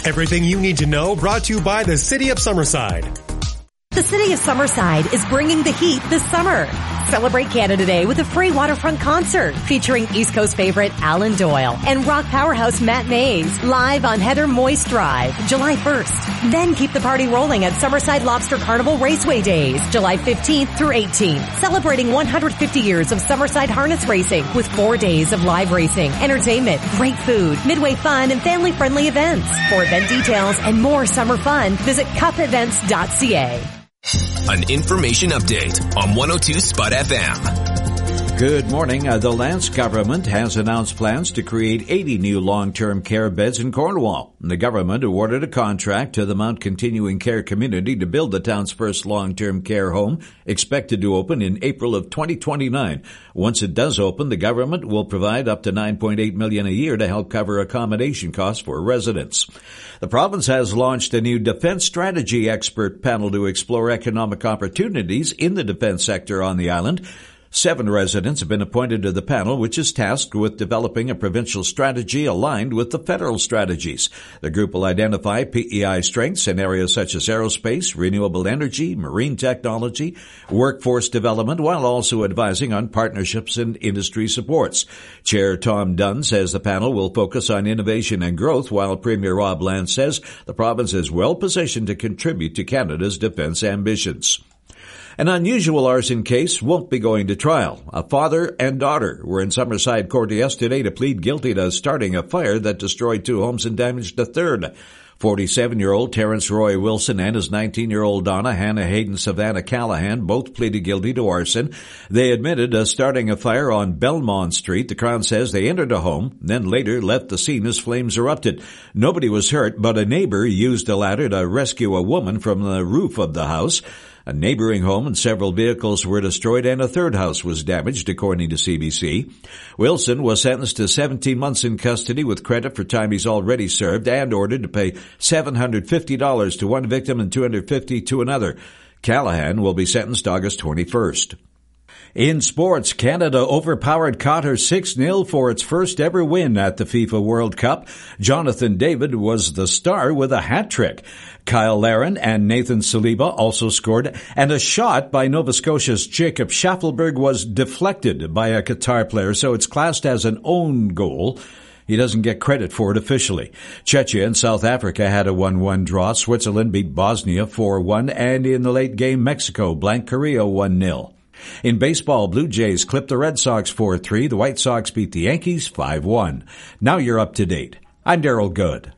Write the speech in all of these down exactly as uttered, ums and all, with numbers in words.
Everything you need to know brought to you by the City of Summerside. The City of Summerside is bringing the heat this summer. Celebrate Canada Day with a free waterfront concert featuring East Coast favorite Alan Doyle and rock powerhouse Matt Mays live on Heather Moist Drive, July first. Then keep the party rolling at Summerside Lobster Carnival Raceway Days, July fifteenth through eighteenth. Celebrating one hundred fifty years of Summerside harness racing with four days of live racing, entertainment, great food, midway fun, and family-friendly events. For event details and more summer fun, visit cup events dot c a. An information update on one oh two Spud F M. Good morning. Uh, the Lance government has announced plans to create eighty new long-term care beds in Cornwall. The government awarded a contract to the Mount Continuing Care community to build the town's first long-term care home, expected to open in April of twenty twenty-nine. Once it does open, the government will provide up to nine point eight million dollars a year to help cover accommodation costs for residents. The province has launched a new defense strategy expert panel to explore economic opportunities in the defense sector on the island. Seven residents have been appointed to the panel, which is tasked with developing a provincial strategy aligned with the federal strategies. The group will identify P E I strengths in areas such as aerospace, renewable energy, marine technology, workforce development, while also advising on partnerships and industry supports. Chair Tom Dunn says the panel will focus on innovation and growth, while Premier Rob Lance says the province is well positioned to contribute to Canada's defense ambitions. An unusual arson case won't be going to trial. A father and daughter were in Summerside Court yesterday to plead guilty to starting a fire that destroyed two homes and damaged a third. forty-seven-year-old Terrence Roy Wilson and his nineteen-year-old Donna Hannah Hayden Savannah Callahan both pleaded guilty to arson. They admitted to starting a fire on Belmont Street. The Crown says they entered a home, then later left the scene as flames erupted. Nobody was hurt, but a neighbor used a ladder to rescue a woman from the roof of the house. A neighboring home and several vehicles were destroyed, and a third house was damaged, according to C B C. Wilson was sentenced to seventeen months in custody with credit for time he's already served and ordered to pay seven hundred fifty dollars to one victim and two hundred fifty dollars to another. Callahan will be sentenced August twenty-first. In sports, Canada overpowered Qatar six nil for its first ever win at the FIFA World Cup. Jonathan David was the star with a hat-trick. Kyle Larin and Nathan Saliba also scored, and a shot by Nova Scotia's Jacob Schaffelberg was deflected by a Qatar player, so it's classed as an own goal. He doesn't get credit for it officially. Czechia and South Africa had a one one draw. Switzerland beat Bosnia four one, and in the late game, Mexico blanked Korea one nil. In baseball, Blue Jays clipped the Red Sox four three. The White Sox beat the Yankees five one. Now you're up to date. I'm Daryl Good.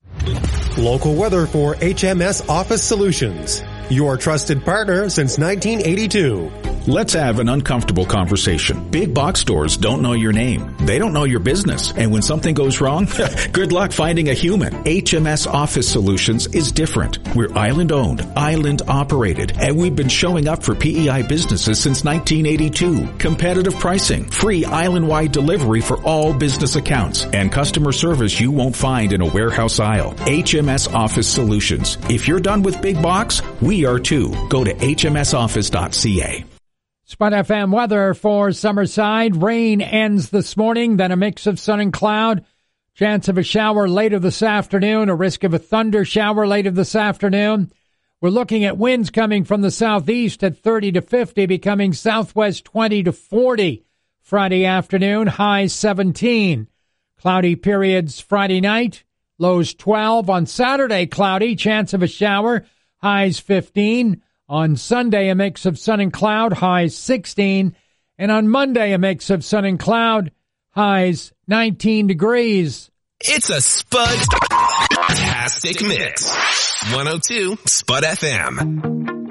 Local weather for H M S Office Solutions, your trusted partner since nineteen eighty-two. Let's have an uncomfortable conversation. Big box stores don't know your name. They don't know your business. And when something goes wrong, good luck finding a human. H M S Office Solutions is different. We're island owned, island operated, and we've been showing up for P E I businesses since nineteen eighty-two. Competitive pricing, free island-wide delivery for all business accounts, and customer service you won't find in a warehouse aisle. H M S Office Solutions. If you're done with big box, we are too. Go to H M S office dot c a. Spud F M weather for Summerside. Rain ends this morning, then a mix of sun and cloud. Chance of a shower later this afternoon, a risk of a thunder shower later this afternoon. We're looking at winds coming from the southeast at thirty to fifty, becoming southwest twenty to forty. Friday afternoon, highs seventeen. Cloudy periods Friday night, lows twelve. On Saturday, cloudy, chance of a shower, highs fifteen. On Sunday, a mix of sun and cloud, highs sixteen. And on Monday, a mix of sun and cloud, highs nineteen degrees. It's a Spud-tastic mix. one oh two Spud F M.